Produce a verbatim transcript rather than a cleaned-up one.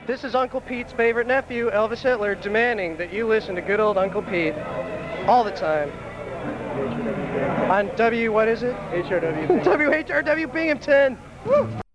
This is Uncle Pete's favorite nephew, Elvis Hitler, demanding that you listen to good old Uncle Pete all the time. On W, what is it? H R W. W H R W Binghamton. Woo!